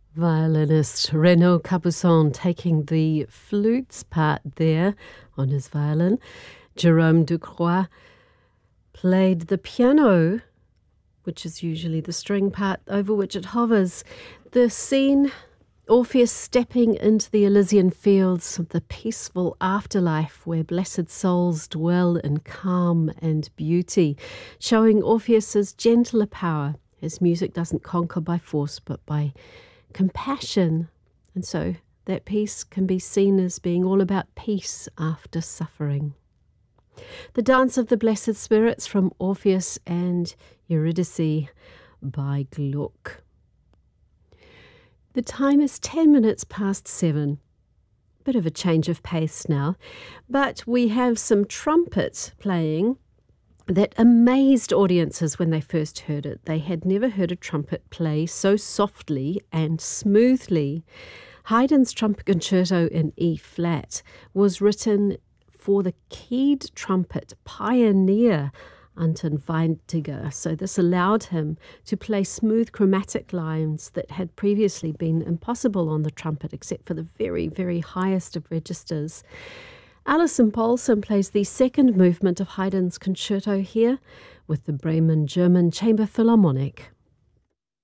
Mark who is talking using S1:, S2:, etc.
S1: Violinist Renaud Capuçon taking the flutes part there on his violin. Jerome Ducroix played the piano, which is usually the string part over which it hovers. The scene, Orpheus stepping into the Elysian fields of the peaceful afterlife where blessed souls dwell in calm and beauty, showing Orpheus's gentler power. His music doesn't conquer by force but by compassion. And so that piece can be seen as being all about peace after suffering. The Dance of the Blessed Spirits from Orpheus and Eurydice by Gluck. The time is 10 minutes past 7. Bit of a change of pace now, but we have some trumpet playing that amazed audiences when they first heard it. They had never heard a trumpet play so softly and smoothly. Haydn's Trumpet Concerto in E-flat was written for the keyed trumpet pioneer Anton Weintiger. So this allowed him to play smooth chromatic lines that had previously been impossible on the trumpet, except for the very, very highest of registers. Alison Paulson plays the second movement of Haydn's concerto here with the Bremen German Chamber Philharmonic.